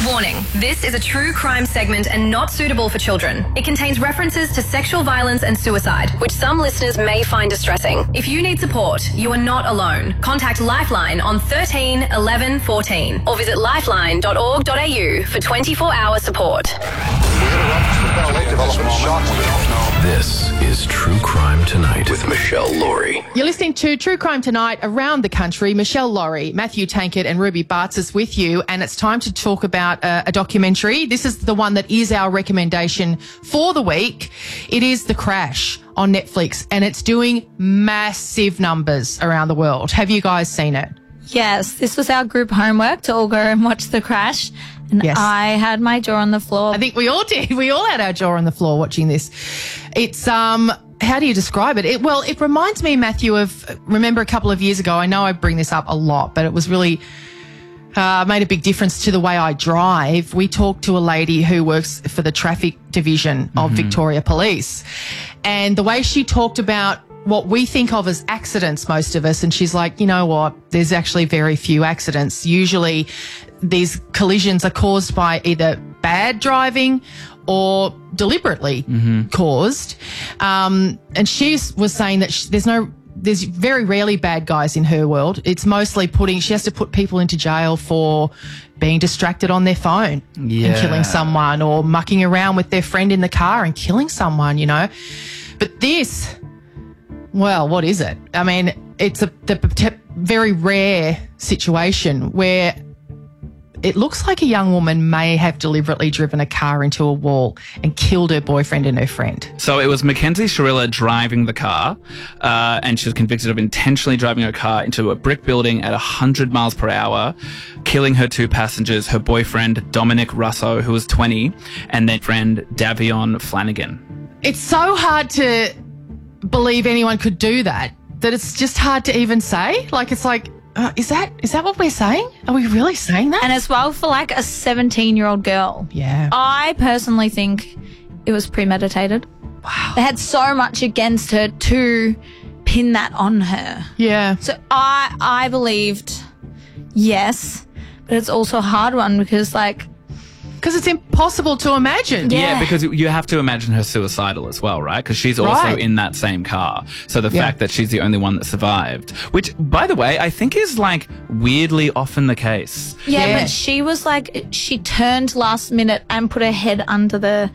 Warning, this is a true crime segment and not suitable for children. It contains references to sexual violence and suicide, which some listeners may find distressing. If you need support, you are not alone. Contact Lifeline on 13 11 14 or visit lifeline.org.au for 24-hour support. This is True Crime Tonight with Michelle Laurie. You're listening to True Crime Tonight around the country. Michelle Laurie, Matthew Tankett and Ruby Bartz is with you, and it's time to talk about a documentary. This is the one that is our recommendation for the week. It is The Crash on Netflix, and it's doing massive numbers around the world. Have you guys seen it? Yes, this was our group homework to all go and watch The Crash. And Yes. I had my jaw on the floor. I think we all did. We all had our jaw on the floor watching this. It's, how do you describe it? It reminds me, Matthew, of, remember a couple of years ago, I know I bring this up a lot, but it was really made a big difference to the way I drive. We talked to a lady who works for the traffic division of Victoria Police, and the way she talked about what we think of as accidents, most of us, and she's like, you know what, there's actually very few accidents. Usually these collisions are caused by either bad driving or deliberately caused. And she was saying that there's very rarely bad guys in her world. It's mostly she has to put people into jail for being distracted on their phone and killing someone, or mucking around with their friend in the car and killing someone, you know. But this, well, what is it? I mean, it's the very rare situation where it looks like a young woman may have deliberately driven a car into a wall and killed her boyfriend and her friend. So it was Mackenzie Sharilla driving the car, and she was convicted of intentionally driving her car into a brick building at 100 miles per hour, killing her two passengers, her boyfriend, Dominic Russo, who was 20, and their friend, Davion Flanagan. It's so hard to believe anyone could do that it's just hard to even say. Like, it's like, is that what we're saying? Are we really saying that? and as well for like a 17-year-old girl. Yeah. I personally think it was premeditated. Wow. They had so much against her to pin that on her. Yeah. So I believed yes, but it's also a hard one because Because it's impossible to imagine. Yeah. Because you have to imagine her suicidal as well, right? Because she's also Right. in that same car. So the fact that she's the only one that survived, which, by the way, I think is weirdly often the case. Yeah, but she was she turned last minute and put her head under the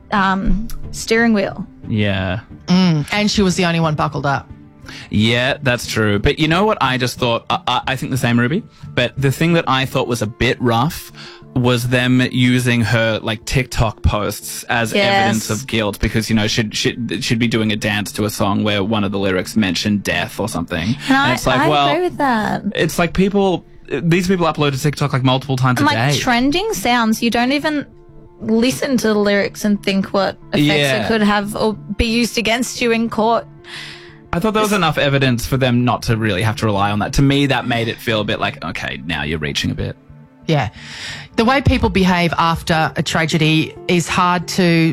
steering wheel. Yeah. And she was the only one buckled up. Yeah, that's true. But you know what I just thought? I think the same, Ruby. But the thing that I thought was a bit rough was them using her TikTok posts as evidence of guilt, because she'd be doing a dance to a song where one of the lyrics mentioned death or something. And it's I agree with that. It's like these people upload to TikTok multiple times a day. Trending sounds, you don't even listen to the lyrics and think what effects it could have or be used against you in court. I thought there was enough evidence for them not to really have to rely on that. To me, that made it feel a bit like, okay, now you're reaching a bit. Yeah. The way people behave after a tragedy is hard to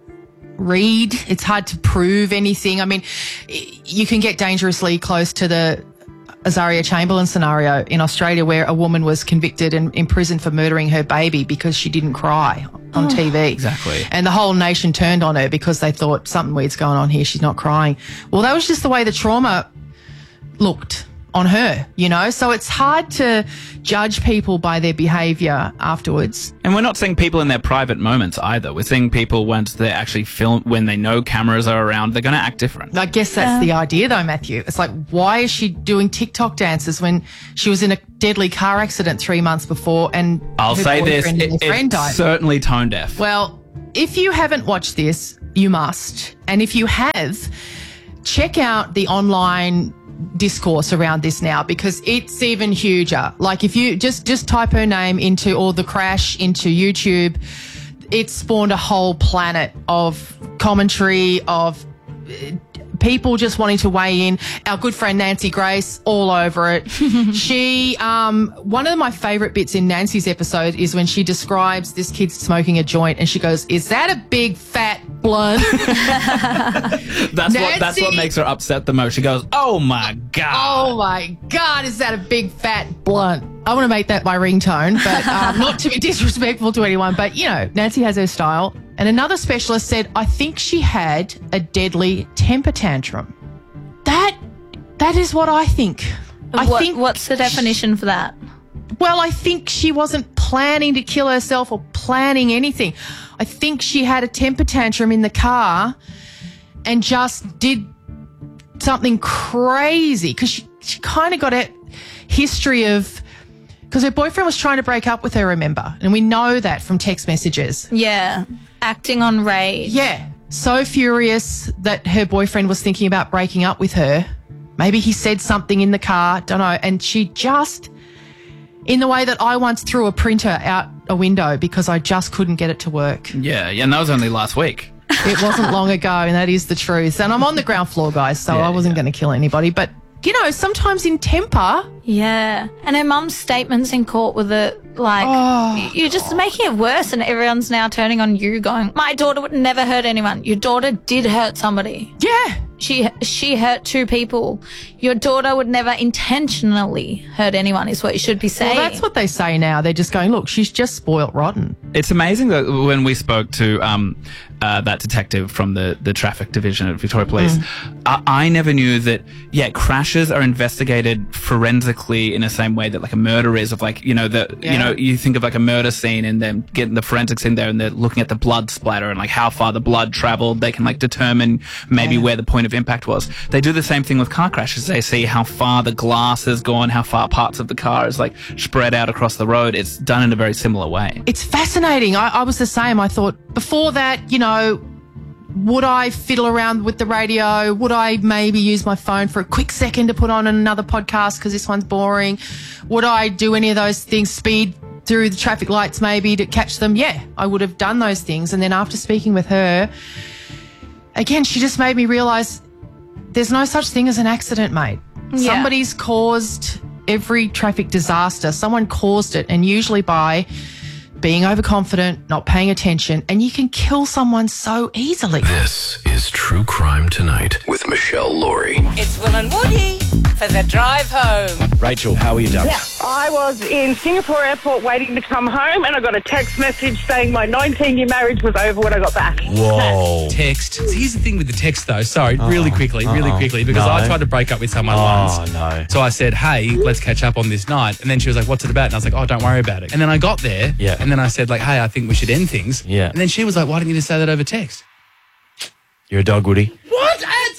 read. It's hard to prove anything. I mean, you can get dangerously close to the Azaria Chamberlain scenario in Australia, where a woman was convicted and imprisoned for murdering her baby because she didn't cry on TV. Exactly. And the whole nation turned on her because they thought something weird's going on here. She's not crying. Well, that was just the way the trauma looked on her, so it's hard to judge people by their behaviour afterwards. And we're not seeing people in their private moments either. We're seeing people once they actually film, when they know cameras are around, they're going to act different. I guess that's the idea though, Matthew. It's like, why is she doing TikTok dances when she was in a deadly car accident 3 months before and I'll her say this, boyfriend and her friend died? it's certainly tone deaf. Well, if you haven't watched this, you must. And if you have, check out the online discourse around this now, because it's even huger. Like, if you just type her name into, or The Crash into YouTube, it spawned a whole planet of commentary, of people just wanting to weigh in. Our good friend Nancy Grace, all over it. She, one of my favourite bits in Nancy's episode is when she describes this kid smoking a joint, and she goes, "Is that a big fat blunt. That's what makes her upset the most. She goes, "Oh my God. Oh my God, is that a big fat blunt?" I want to make that my ringtone, but not to be disrespectful to anyone. But, you know, Nancy has her style. And another specialist said, I think she had a deadly temper tantrum. That is what I think. What's the definition for that? Well, I think she wasn't planning to kill herself or planning anything. I think she had a temper tantrum in the car and just did something crazy because she kind of got a history of, because her boyfriend was trying to break up with her, remember? And we know that from text messages. Yeah, acting on rage. Yeah, so furious that her boyfriend was thinking about breaking up with her. Maybe he said something in the car, don't know, and she just, in the way that I once threw a printer out a window because I just couldn't get it to work. Yeah, and that was only last week. It wasn't long ago, and that is the truth. And I'm on the ground floor, guys, so I wasn't going to kill anybody. But, you know, sometimes in temper. Yeah. And her mum's statements in court were you're just making it worse, and everyone's now turning on you going, my daughter would never hurt anyone. Your daughter did hurt somebody. Yeah. She hurt 2 people. Your daughter would never intentionally hurt anyone is what you should be saying. Well, that's what they say now. They're just going, look, she's just spoilt rotten. It's amazing that when we spoke to that detective from the traffic division at Victoria Police, I never knew that, crashes are investigated forensically in the same way that like a murder is, of like, you know, you think of like a murder scene and then getting the forensics in there and they're looking at the blood splatter and like how far the blood traveled. They can like determine maybe where the point of impact was. They do the same thing with car crashes. They see how far the glass has gone, how far parts of the car is like spread out across the road. It's done in a very similar way. It's fascinating. I was the same. I thought before that, you know, would I fiddle around with the radio? Would I maybe use my phone for a quick second to put on another podcast because this one's boring? Would I do any of those things, speed through the traffic lights maybe to catch them? Yeah, I would have done those things. And then after speaking with her, again, she just made me realise there's no such thing as an accident, mate. Yeah. Somebody's caused every traffic disaster. Someone caused it, and usually by being overconfident, not paying attention, and you can kill someone so easily. This is True Crime Tonight with Michelle Laurie. It's Will and Woody for the drive home. Rachel, how are you done? Yeah, I was in Singapore airport waiting to come home, and I got a text message saying my 19-year marriage was over when I got back. Whoa. Text. Here's the thing with the text, though. Sorry, really quickly, because I tried to break up with someone once. No. So I said, hey, let's catch up on this night. And then she was like, what's it about? And I was like, oh, don't worry about it. And then I got there, and then I said, like, hey, I think we should end things. Yeah. And then she was like, why didn't you just say that over text? You're a dog, Woody. What?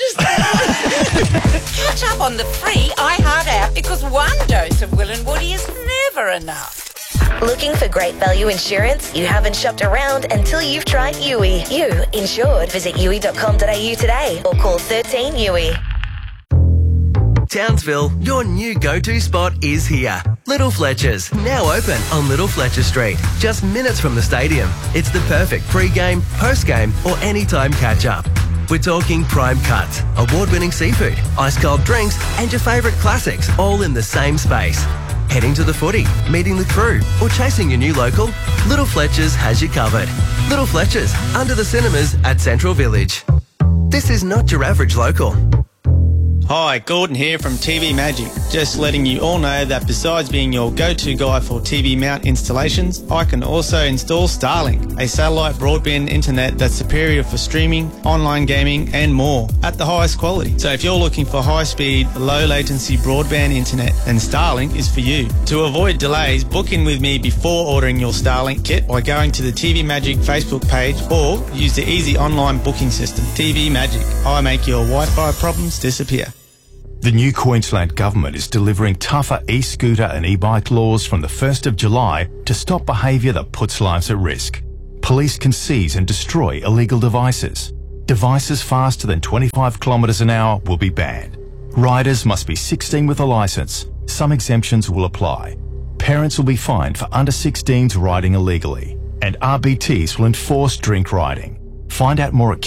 Catch up on the free iHeart app because one dose of Will and Woody is never enough. Looking for great value insurance? You haven't shopped around until you've tried Yui. You insured. Visit yui.com.au today or call 13 Yui. Townsville, your new go-to spot is here. Little Fletcher's, now open on Little Fletcher Street, just minutes from the stadium. It's the perfect pre-game, post-game or anytime catch-up. We're talking prime cuts, award-winning seafood, ice-cold drinks and your favourite classics all in the same space. Heading to the footy, meeting the crew or chasing your new local? Little Fletcher's has you covered. Little Fletcher's, under the cinemas at Central Village. This is not your average local. Hi, Gordon here from TV Magic. Just letting you all know that besides being your go-to guy for TV mount installations, I can also install Starlink, a satellite broadband internet that's superior for streaming, online gaming and more at the highest quality. So if you're looking for high-speed, low-latency broadband internet, then Starlink is for you. To avoid delays, book in with me before ordering your Starlink kit by going to the TV Magic Facebook page or use the easy online booking system. TV Magic. I make your Wi-Fi problems disappear. The new Queensland Government is delivering tougher e-scooter and e-bike laws from the 1st of July to stop behaviour that puts lives at risk. Police can seize and destroy illegal devices. Devices faster than 25 kilometres an hour will be banned. Riders must be 16 with a licence. Some exemptions will apply. Parents will be fined for under 16s riding illegally. And RBTs will enforce drink riding. Find out more at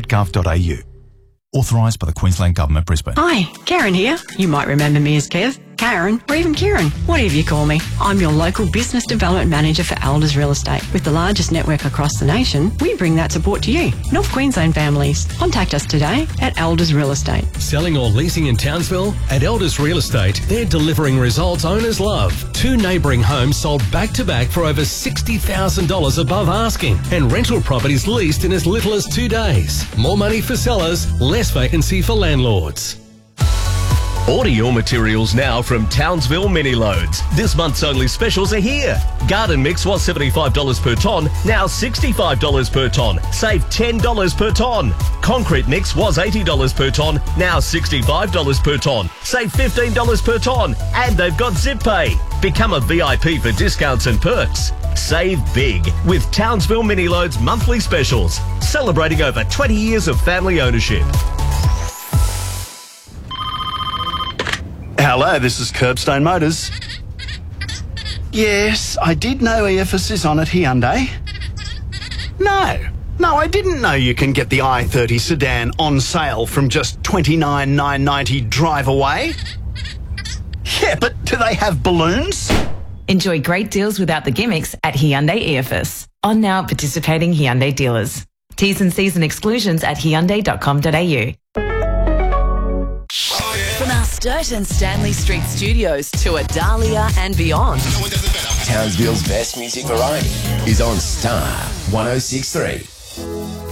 qld.gov.au. Authorised by the Queensland Government, Brisbane. Hi, Karen here. You might remember me as Kev. Karen, or even Kieran, whatever you call me. I'm your local business development manager for Elders Real Estate. With the largest network across the nation, we bring that support to you, North Queensland families. Contact us today at Elders Real Estate. Selling or leasing in Townsville? At Elders Real Estate, they're delivering results owners love. 2 neighbouring homes sold back-to-back for over $60,000 above asking, and rental properties leased in as little as 2 days. More money for sellers, less vacancy for landlords. Order your materials now from Townsville Mini Loads. This month's only specials are here. Garden mix was $75 per tonne, now $65 per tonne. Save $10 per tonne. Concrete mix was $80 per tonne, now $65 per tonne. Save $15 per tonne. And they've got Zip Pay. Become a VIP for discounts and perks. Save big with Townsville Mini Loads monthly specials. Celebrating over 20 years of family ownership. Hello, this is Curbstone Motors. Yes, I did know EFS is on at Hyundai. No, I didn't know you can get the i30 sedan on sale from just $29,990 drive away. Yeah, but do they have balloons? Enjoy great deals without the gimmicks at Hyundai EFS. On now at participating Hyundai dealers. T's and C's and exclusions at hyundai.com.au. From our Sturt and Stanley Street studios to Adalia and beyond. Townsville's best music variety is on Star 106.3.